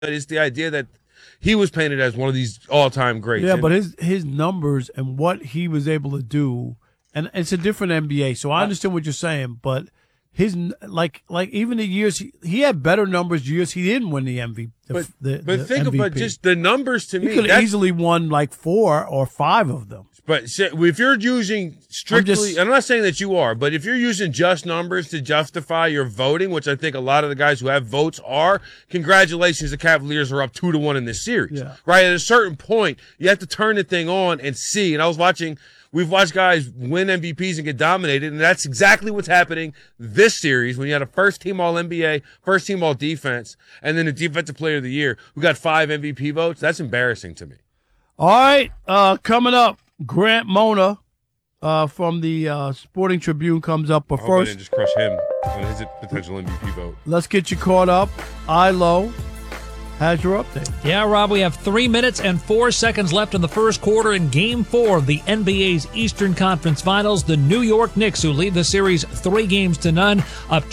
it's the idea that he was painted as one of these all-time greats. Yeah, but his numbers and what he was able to do, and it's a different NBA, so I understand what you're saying, but his like even the years he had better numbers years he didn't win the MVP. But think MVP. about just the numbers to me. He could have easily won like 4 or 5 of them. But if you're using strictly, I'm not saying that you are, but if you're using just numbers to justify your voting, which I think a lot of the guys who have votes are, congratulations, the Cavaliers are up 2-1 in this series. Yeah. Right? At a certain point, you have to turn the thing on and see. And we've watched guys win MVPs and get dominated, and that's exactly what's happening this series when you had a first-team All-NBA, first-team All-Defense, and then a Defensive Player of the Year who got 5 MVP votes. That's embarrassing to me. All right, coming up, Grant Mona from the Sporting Tribune comes up. But I hope first, I didn't just crush him on his potential MVP vote. Let's get you caught up. ILO has your update. Yeah, Rob, we have 3 minutes and 4 seconds left in the first quarter in Game 4 of the NBA's Eastern Conference Finals. The New York Knicks, who lead the series 3-0, up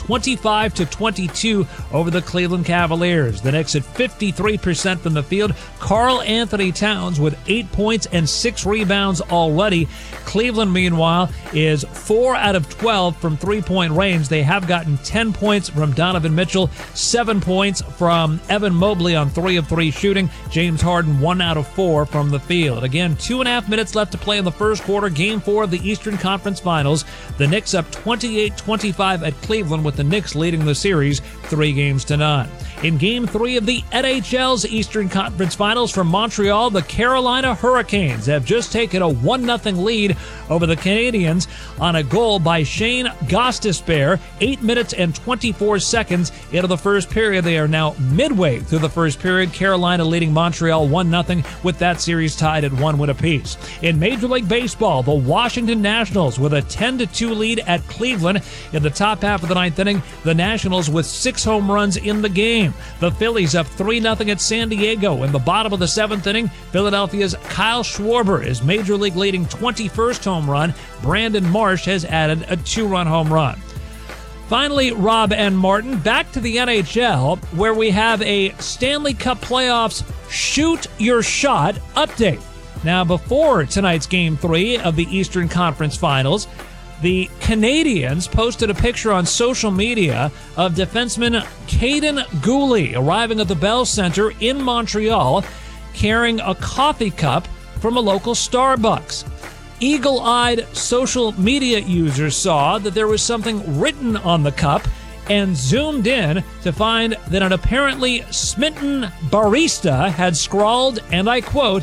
25-22 over the Cleveland Cavaliers. The Knicks at 53% from the field. Karl Anthony Towns with 8 points and 6 rebounds already. Cleveland, meanwhile, is 4 out of 12 from three-point range. They have gotten 10 points from Donovan Mitchell, 7 points from Evan Mobley on 3 of 3 shooting. James Harden 1 out of 4 from the field. Again, 2.5 minutes left to play in the first quarter. Game 4 of the Eastern Conference Finals. The Knicks up 28-25 at Cleveland, with the Knicks leading the series 3-0. In Game 3 of the NHL's Eastern Conference Finals, from Montreal, the Carolina Hurricanes have just taken a 1-0 lead over the Canadiens on a goal by Shane Gostisbehere. 8 minutes and 24 seconds into the first period. They are now midway through the first period. Carolina leading Montreal 1-0, with that series tied at 1 win apiece. In Major League Baseball, the Washington Nationals with a 10-2 lead at Cleveland. In the top half of the ninth inning, the Nationals with 6 home runs in the game. The Phillies up 3-0 at San Diego. In the bottom of the 7th inning, Philadelphia's Kyle Schwarber is Major League leading 21st home run. Brandon Marsh has added a 2-run home run. Finally, Rob and Martin, back to the NHL, where we have a Stanley Cup Playoffs Shoot Your Shot update. Now, before tonight's Game 3 of the Eastern Conference Finals, the Canadiens posted a picture on social media of defenseman Caden Gooley arriving at the Bell Center in Montreal carrying a coffee cup from a local Starbucks. Eagle-eyed social media users saw that there was something written on the cup and zoomed in to find that an apparently smitten barista had scrawled, and I quote,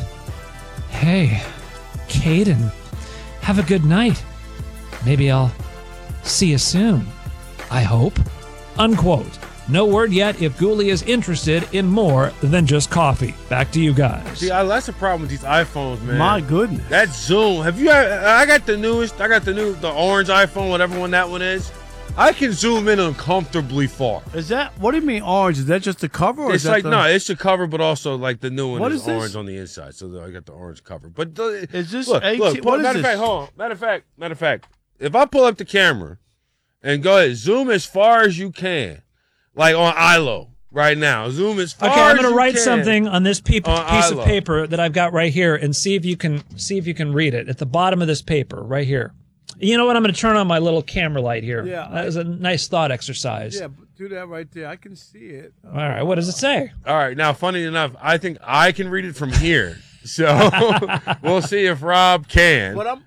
"Hey, Caden, have a good night. Maybe I'll see you soon, I hope," unquote. No word yet if Gooley is interested in more than just coffee. Back to you guys. See, that's the problem with these iPhones, man. My goodness. That zoom. Have you? I got the newest. I got the orange iPhone, whatever one that one is. I can zoom in uncomfortably far. Is that, what do you mean orange? Is that just the cover? Or it's is like, that no, it's the cover, but also like the new one what is is orange this? on the inside. So I got the orange cover. But is this look, 18? look, What is matter of this? fact, hold on. Matter of fact, if I pull up the camera and go ahead, zoom as far as you can, like on ILO right now. Zoom as far as you can. Okay, I'm going to write something on this piece of ILO. paper that I've got right here and see if you can read it. At the bottom of this paper, right here. You know what? I'm going to turn on my little camera light here. Yeah, that was a nice thought exercise. Yeah, but do that right there. I can see it. All right, what does it say? All right, now, funny enough, I think I can read it from here. So we'll see if Rob can. But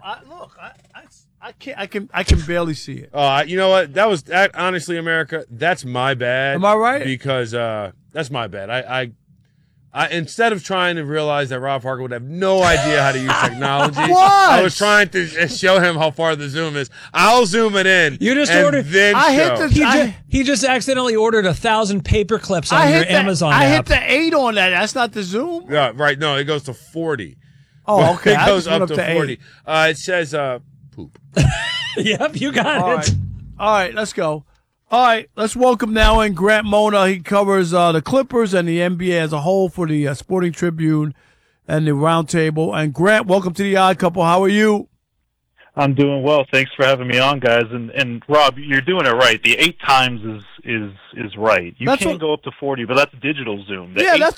I can't. I can barely see it. You know what? That honestly, America, that's my bad. Am I right? Because that's my bad. I instead of trying to realize that Rob Parker would have no idea how to use technology, I was trying to show him how far the zoom is. I'll zoom it in. You just and ordered. Then He just accidentally ordered 1,000 paper clips on your Amazon app. I hit the 8 on that. That's not the zoom. Yeah, right. No, it goes to 40. Oh, okay. It goes up to 8. 40. It says poop. Yep, you got it. All right, let's go. All right, let's welcome now in Grant Mona. He covers the Clippers and the NBA as a whole for the Sporting Tribune and the Roundtable. And Grant, welcome to the Odd Couple. How are you? I'm doing well. Thanks for having me on, guys. And Rob, you're doing it right. The 8 times is right. You That's can what- go up to 40, but that's digital zoom. The Yeah, 8